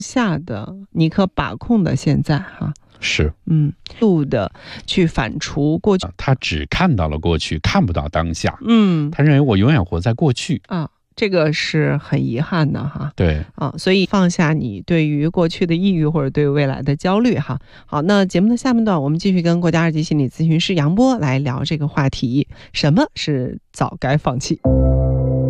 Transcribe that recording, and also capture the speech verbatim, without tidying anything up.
下的你可把控的现在哈。 是， 嗯，度的去反刍过去， 他只看到了过去，看不到当下。 嗯， 他认为我永远活在过去啊，这个是很遗憾的哈。 对啊，所以放下你对于过去的抑郁或者对未来的焦虑哈。好，那节目的下半段，我们继续跟国家二级心理咨询师杨波来聊这个话题：什么是早该放弃？